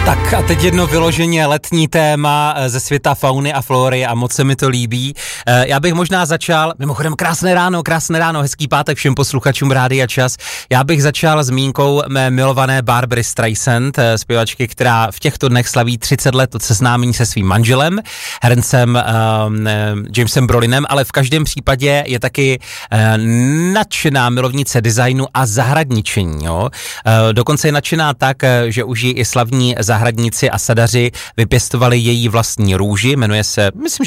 Tak a teď jedno vyloženě letní téma ze světa fauny a flory a moc se mi to líbí. Já bych možná začal, mimochodem krásné ráno, hezký pátek všem posluchačům Rádia Čas. Já bych začal zmínkou mé milované Barbary Streisand, zpěvačky, která v těchto dnech slaví 30 let od seznámení se svým manželem, hercem Jamesem Brolinem, ale v každém případě je taky nadšená milovnice designu a zahradničení. Jo? Dokonce je nadšená tak, že už ji i slavní zahradníci a sadaři vypěstovali její vlastní růži, jmenuje se, myslím,